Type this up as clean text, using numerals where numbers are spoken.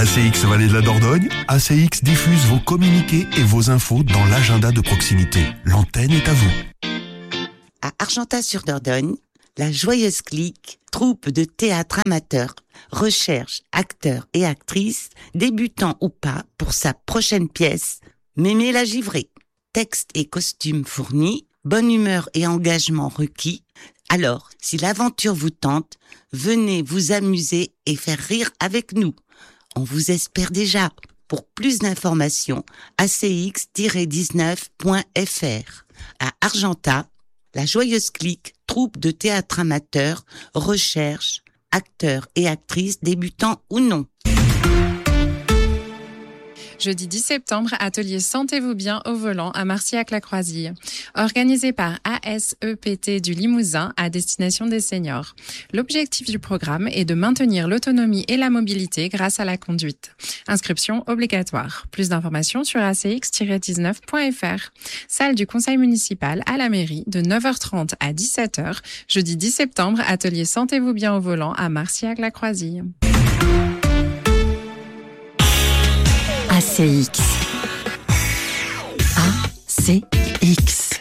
ACX Vallée de la Dordogne, ACX diffuse vos communiqués et vos infos dans l'agenda de proximité. L'antenne est à vous. À Argentat-sur-Dordogne, la Joyeuse Clique, troupe de théâtre amateur, recherche acteurs et actrices, débutants ou pas, pour sa prochaine pièce, Mémé la givrée. Texte et costumes fournis, bonne humeur et engagement requis. Alors, si l'aventure vous tente, venez vous amuser et faire rire avec nous. On vous espère déjà. Pour plus d'informations, acx-19.fr. À Argentat, la Joyeuse Clique, troupe de théâtre amateur, recherche acteurs et actrices, débutants ou non. Jeudi 10 septembre, atelier Sentez-vous bien au volant à Marcillac-la-Croisille. Organisé par ASEPT du Limousin à destination des seniors. L'objectif du programme est de maintenir l'autonomie et la mobilité grâce à la conduite. Inscription obligatoire. Plus d'informations sur acx-19.fr. Salle du conseil municipal à la mairie de 9h30 à 17h. Jeudi 10 septembre, atelier Sentez-vous bien au volant à Marcillac-la-Croisille. ACX. ACX.